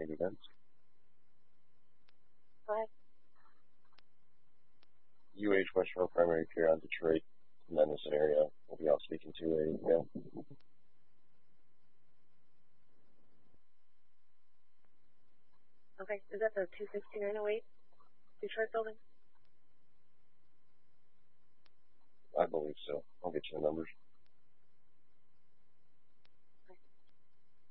maybe events. Go ahead. Westboro primary care on Detroit, Mendocin area. We'll be out speaking to a male. Okay, is that the 26908 Detroit building? I believe so. I'll get you the numbers.